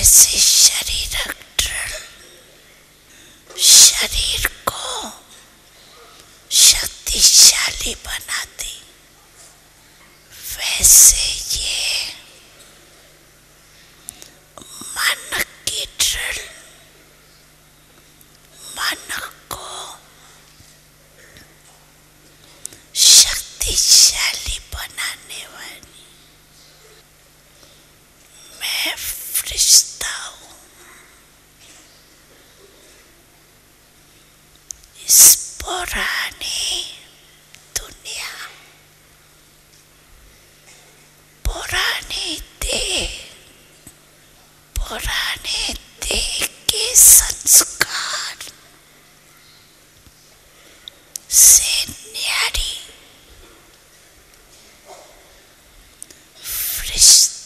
ऐसे शरीर शरीर को शक्तिशाली बनाती, वैसे ये मन की ड्रिल मन को शक्तिशाली बनाने वाली। मैं फरिश्ता हूँ इस पुरानी दुनिया, पुराने देह के संस्कार से न्यारी फरिश्ता